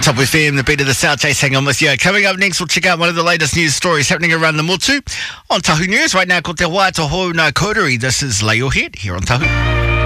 Top FM, the beat of the South Chase, hang on with you. Coming up next, we'll check out one of the latest news stories happening around the Motu on Tahu News. Right now, ko te Wā Toho no Koderi. This is Lay Your Head here on Tahu.